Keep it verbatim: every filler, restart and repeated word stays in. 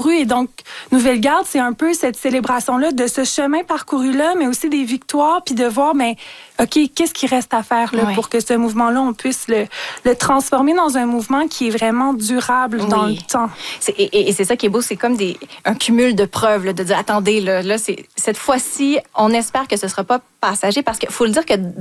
parcouru. Et donc, Nouvelle Garde, c'est un peu cette célébration-là de ce chemin parcouru-là, mais aussi des victoires, puis de voir, mais OK, qu'est-ce qui reste à faire là, oui. pour que ce mouvement-là, on puisse le, le transformer dans un mouvement qui est vraiment durable oui. dans le temps. C'est, et, et c'est ça qui est beau, c'est comme des, un cumul de preuves, là, de dire, attendez, là, là c'est, cette fois-ci, on espère que ce ne sera pas passager, parce qu'il faut le dire que